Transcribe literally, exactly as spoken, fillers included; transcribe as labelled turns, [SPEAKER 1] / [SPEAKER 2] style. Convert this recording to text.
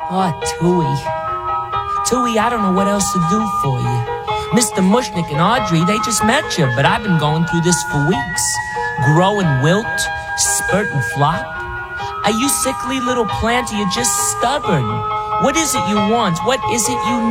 [SPEAKER 1] Oh, Tui. Tui, I don't know what else to do for you. Mister Mushnick and Audrey, they just met you, but I've been going through this for weeks. Grow and wilt, spurt and flop. Are you sickly little plant, or you just stubborn? What is it you want? What is it you